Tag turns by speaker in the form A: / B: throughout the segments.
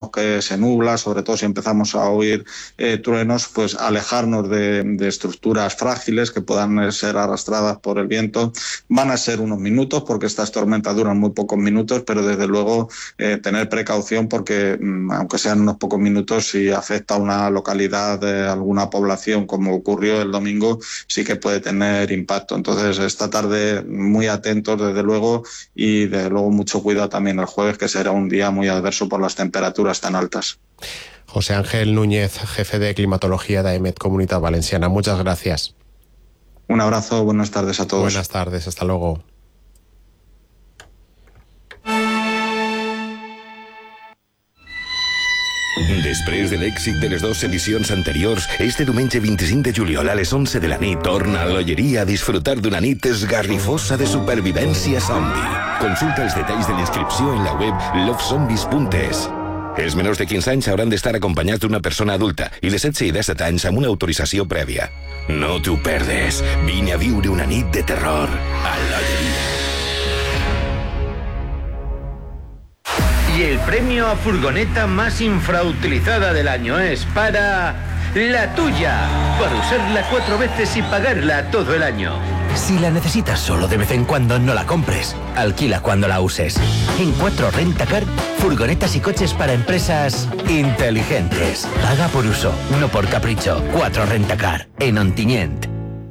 A: vemos que se nubla, sobre todo si empezamos a oír truenos, pues alejarnos de estructuras frágiles que puedan ser arrastradas por el viento. Van a ser unos minutos porque estas tormentas duran muy pocos minutos, pero desde luego tener precaución porque aunque sean unos pocos minutos, si afecta a una localidad, alguna población como ocurrió el domingo, sí que puede tener impacto. Entonces esta tarde muy atentos desde luego y desde luego mucho cuidado también el jueves, que será un día muy adverso por las temperaturas tan altas.
B: José Ángel Núñez, jefe de climatología de AEMET Comunitat Valenciana, muchas gracias.
A: Un abrazo, buenas tardes a todos.
B: Buenas tardes, hasta luego.
C: Després de l'èxit de les dues edicions anteriors, este diumenge 25 de juliol a les 11 de la nit torna a l'Olleria a disfrutar d'una nit esgarrifosa de supervivència zombi. Consulta els detalls de l'inscripció en la web lovezombies.es. Els menors de 15 anys hauran d'estar acompanyats d'una persona adulta i de 16 i 17 anys amb una autorització prèvia. No t'ho perdes. Vine a viure una nit de terror a l'Olleria.
D: Y el premio a furgoneta más infrautilizada del año es para la tuya, para usarla 4 veces y pagarla todo el año.
E: Si la necesitas solo de vez en cuando, no la compres. Alquila cuando la uses. En 4 Rentacar, furgonetas y coches para empresas inteligentes. Paga por uso, no por capricho. 4 Rentacar, en Ontinyent.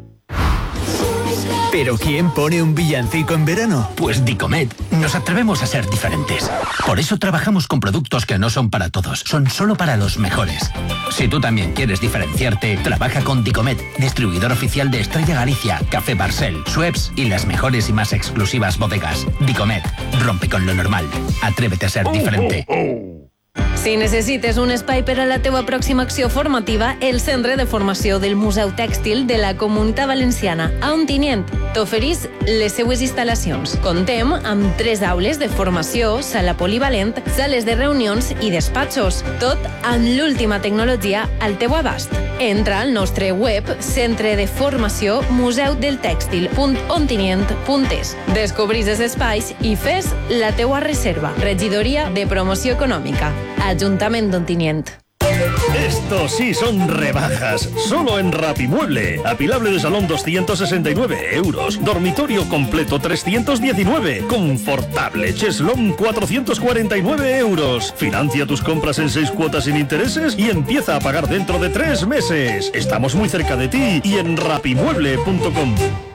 F: ¿Pero quién pone un villancico en verano?
E: Pues Dicomet. Nos atrevemos a ser diferentes. Por eso trabajamos con productos que no son para todos, son solo para los mejores. Si tú también quieres diferenciarte, trabaja con Dicomet, distribuidor oficial de Estrella Galicia, Café Barcel, Schweppes y las mejores y más exclusivas bodegas. Dicomet, rompe con lo normal. Atrévete a ser diferente.
G: Si necessites un espai per a la teua pròxima acció formativa, el Centre de Formació del Museu Tèxtil de la Comunitat Valenciana a Ontinyent t'oferís les seues instal·lacions. Contem amb 3 aules de formació, sala polivalent, sales de reunions i despatxos, tot amb l'última tecnologia al teu abast. Entra al nostre web Centre de Formació museudeltèxtil.ontinyent.es. Descobrís els espais i fes la teua reserva. Regidoria de Promoció Econòmica. Ayuntamiento de Ontinyent.
H: Esto sí son rebajas, solo en Rapimueble. Apilable de salón 269 euros, dormitorio completo 319, confortable cheslón 449 euros. Financia tus compras en 6 cuotas sin intereses y empieza a pagar dentro de 3 meses. Estamos muy cerca de ti y en rapimueble.com.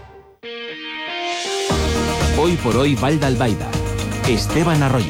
I: Hoy por hoy Val d'Albaida. Esteban Arroyo.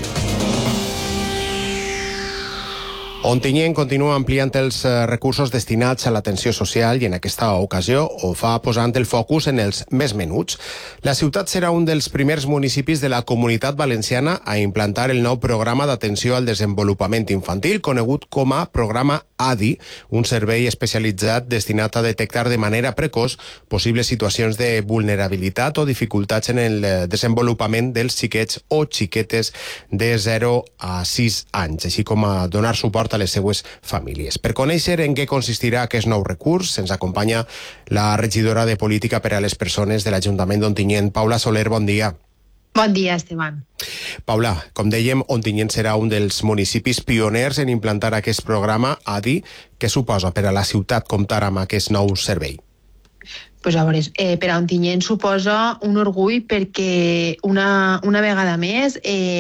B: Ontinyent continua ampliant els recursos destinats a l'atenció social i en aquesta ocasió ho fa posant el focus en els més menuts. La ciutat serà un dels primers municipis de la Comunitat Valenciana a implantar el nou programa d'atenció al desenvolupament infantil, conegut com a programa ADI, un servei especialitzat destinat a detectar de manera precoç possibles situacions de vulnerabilitat o dificultats en el desenvolupament dels xiquets o xiquetes de 0 a 6 anys, així com a donar suport a les seues famílies. Per conèixer en què consistirà aquest nou recurs, ens acompanya la regidora de Política per a les Persones de l'Ajuntament d'Ontinyent, Paula Soler, bon dia.
J: Bon dia, Esteban.
B: Paula, com dèiem, Ontinyent serà un dels municipis pioners en implantar aquest programa ADI. Què suposa per a la ciutat comptar amb aquest nou servei?
J: Pues a veure, per a Ontinyent suposa un orgull perquè una vegada més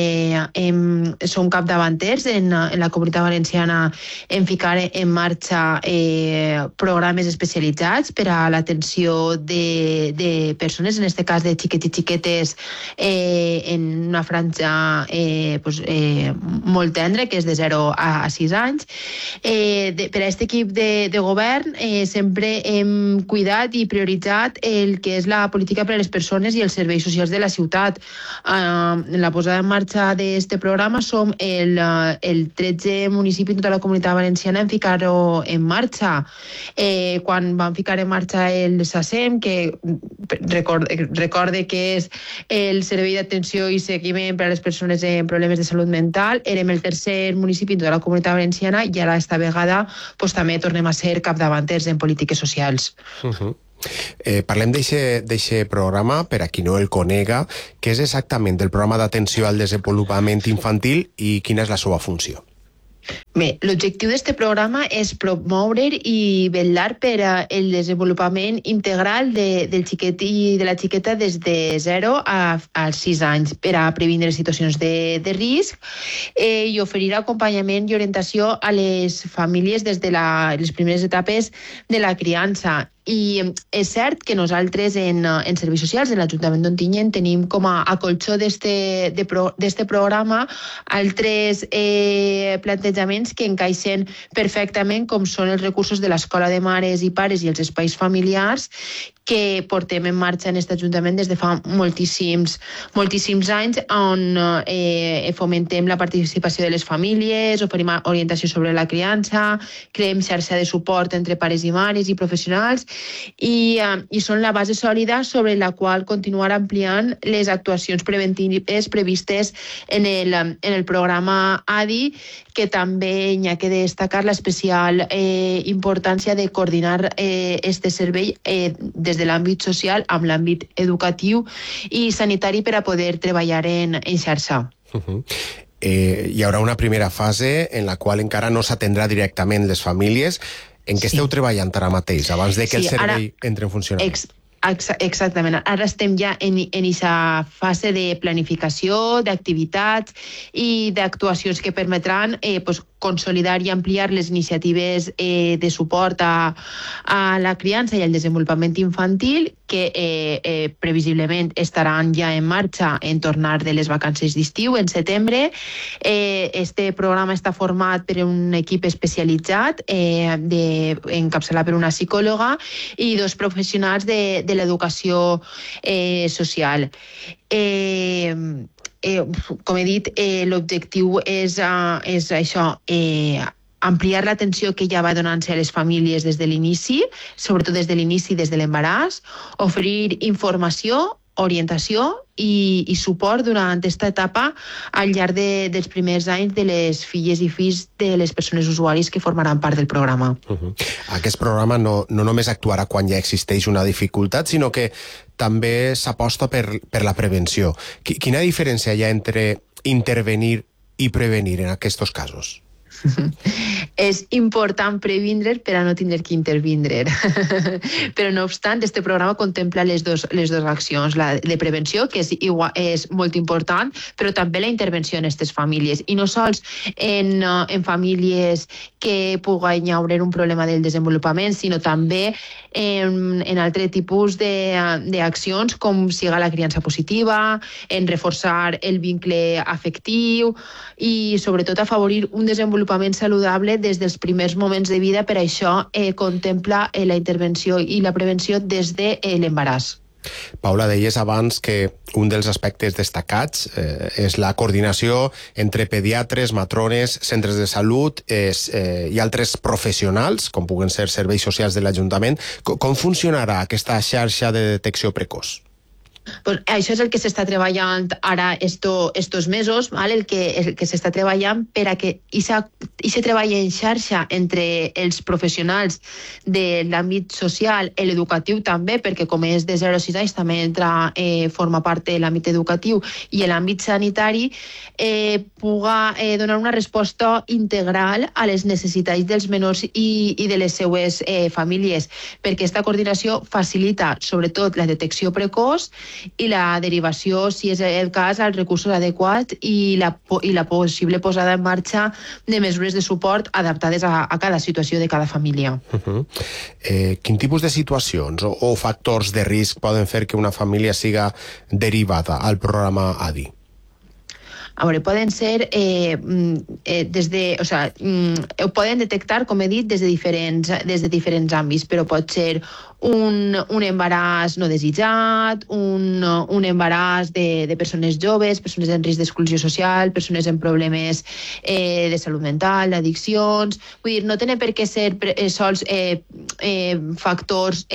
J: som capdavanters en la Comunitat Valenciana en ficar en marxa programes especialitzats per a l'atenció de persones, en aquest cas de xiquets i xiquetes, en una franja molt tendre, que és de 0 a 6 anys. Per a aquest equip de govern sempre hem cuidat i prioritzat el que és la política per a les persones i els serveis socials de la ciutat. En la posada en marxa d'aquest programa som el 13 municipi de tota la Comunitat Valenciana en ficar-ho en marxa. Quan vam ficar en marxa el SACEM, que recorde que és el Servei d'Atenció i Seguiment per a les persones en problemes de salut mental, érem el tercer municipi de tota la Comunitat Valenciana i ara esta vegada també tornem a ser capdavanters en polítiques socials.
B: Parlem d'aquest programa, per a qui no el conega, què és exactament el programa d'atenció al desenvolupament infantil i quina és la seva funció?
J: Bé, l'objectiu d'aquest programa és promoure i vetllar per el desenvolupament integral del xiquet i de la xiqueta des de 0 als 6 anys per a previndre situacions de risc i oferir acompanyament i orientació a les famílies des de les primeres etapes de la criança. I és cert que nosaltres en Serveis Socials de l'Ajuntament d'Ontinyent tenim com a colxó d'este programa altres plantejaments que encaixen perfectament, com són els recursos de l'Escola de Mares i Pares i els espais familiars que portem en marxa en aquest Ajuntament des de fa moltíssims anys, on fomentem la participació de les famílies, oferim orientació sobre la criança, creem xarxa de suport entre pares i mares i professionals i són la base sòlida sobre la qual continuar ampliant les actuacions preventives previstes en el programa ADI, que també hi ha que destacar l'especial importància de coordinar este servei des de l'àmbit social amb l'àmbit educatiu i sanitari per a poder treballar en xarxa.
B: Hi haurà una primera fase en la qual encara no s'atendrà directament les famílies. En què esteu treballant ara mateix, abans de que el servei entre en funcionament?
J: Exactament. Ara estem ja en aquesta fase de planificació, d'activitats i d'actuacions que permetran consolidar i ampliar les iniciatives de suport a la criança i al desenvolupament infantil que previsiblement estaran ja en marxa en tornar de les vacances d'estiu, en setembre. Este programa està format per un equip especialitzat encapçalat per una psicòloga i 2 professionals de l'educació social. Com he dit, l'objectiu és això, ampliar l'atenció que ja va donant-se a les famílies des de l'inici, sobretot des de l'inici, des de l'embaràs, oferir informació, orientació i suport durant aquesta etapa al llarg dels primers anys de les filles i fills de les persones usuaris que formaran part del programa.
B: Aquest programa no només actuarà quan ja existeix una dificultat, sinó que també s'aposta per la prevenció. Quina diferència hi ha entre intervenir i prevenir en aquests casos?
J: És important previndre per a no tindre que intervindre. Però no obstant, este programa contempla les dos accions, la de prevenció, que és molt important, però també la intervenció en aquestes famílies. I no sols en famílies que puguen haver un problema del desenvolupament, sinó també en altres tipus d'accions, com siga la criança positiva, en reforçar el vincle afectiu i, sobretot, afavorir un desenvolupament saludable des dels primers moments de vida. Per això contempla la intervenció i la prevenció des de l'embaràs.
B: Paula, deies abans que un dels aspectes destacats és la coordinació entre pediatres, matrones, centres de salut i altres professionals, com puguen ser serveis socials de l'Ajuntament. Com funcionarà aquesta xarxa de detecció precoç?
J: Pues això és el que s'està treballant ara estos mesos, el que s'està treballant per a que se treballi en xarxa entre els professionals de l'àmbit social i l'educatiu també, perquè com és de 0 a 6 anys també forma part de l'àmbit educatiu i l'àmbit sanitari, puga donar una resposta integral a les necessitats dels menors i de les seues famílies, perquè aquesta coordinació facilita sobretot la detecció precoç i la derivació, si és el cas, als recursos adequats i la possible posada en marxa de mesures de suport adaptades a cada situació de cada família.
B: Quin tipus de situacions o factors de risc poden fer que una família siga derivada al programa ADI?
J: A veure, poden ser poden detectar, com he dit, des de diferents àmbits, però pot ser un embaràs no desitjat, un embaràs de persones joves, persones en risc d'exclusió social, persones amb problemes de salut mental, d'addiccions. Vull dir, no tenen per què ser sols factors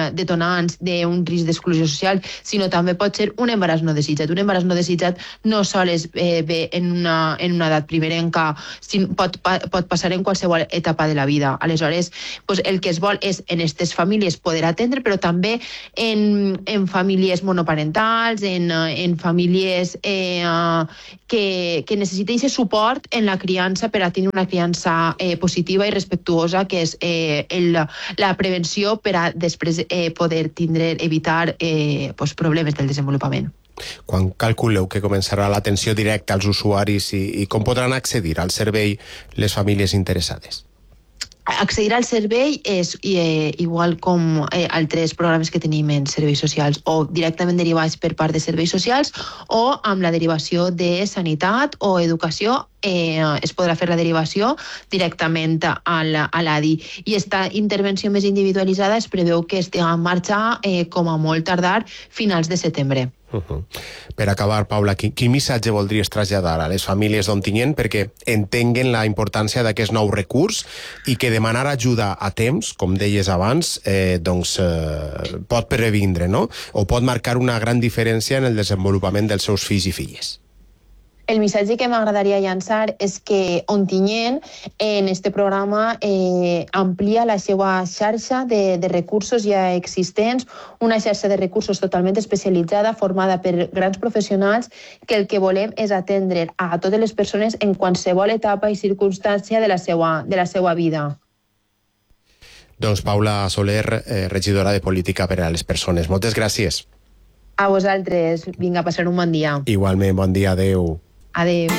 J: detonants d'un risc d'exclusió social, sinó també pot ser un embaràs no desitjat. Un embaràs no desitjat no soles bé en una edat primerenca, pot passar en qualsevol etapa de la vida. Aleshores, pues, el que es vol és en aquestes famílies poder atendre, però també en famílies monoparentals, en famílies que necessiten aquest suport en la criança per a tenir una criança positiva i respectuosa, que és la prevenció per a després poder evitar problemes del desenvolupament.
B: Quan calculeu que començarà l'atenció directa als usuaris i com podran accedir al servei les famílies interessades?
J: Accedir al servei és igual com altres programes que tenim en serveis socials, o directament derivats per part de serveis socials o amb la derivació de sanitat o educació. Es podrà fer la derivació directament a l'ADI. I aquesta intervenció més individualitzada es preveu que estigui en marxa com a molt tardar finals de setembre.
B: Per acabar, Paula, quin missatge voldries traslladar a les famílies d'Ontinyent perquè entenguen la importància d'aquest nou recurs i que demanar ajuda a temps, com deies abans, pot previndre, no? O pot marcar una gran diferència en el desenvolupament dels seus fills i filles?
J: El missatge que m'agradaria llançar és que Ontinyent en aquest programa amplia la seva xarxa de recursos ja existents, una xarxa de recursos totalment especialitzada, formada per grans professionals, que el que volem és atendre a totes les persones en qualsevol etapa i circumstància de la seva vida.
B: Doncs Paula Soler, regidora de Política per a les Persones. Moltes gràcies.
J: A vosaltres. Vinga, a passar un bon dia.
B: Igualment, bon dia. Adéu.
J: Adéu.